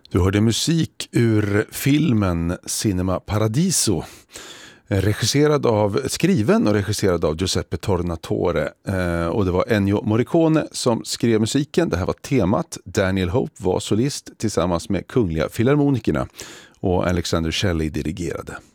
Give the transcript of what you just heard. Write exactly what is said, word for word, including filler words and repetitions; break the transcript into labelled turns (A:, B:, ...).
A: Du hörde musik ur filmen Cinema Paradiso. Regisserad av, skriven och regisserad av Giuseppe Tornatore. Eh, och det var Ennio Morricone som skrev musiken. Det här var temat. Daniel Hope var solist tillsammans med Kungliga Filharmonikerna. Och Alexander Shelley dirigerade.